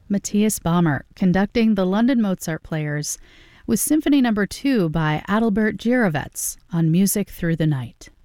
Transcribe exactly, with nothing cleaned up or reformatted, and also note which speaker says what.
Speaker 1: Matthias Bamert conducting the London Mozart Players with Symphony Number two by Adalbert Gierewetz on Music Through the Night.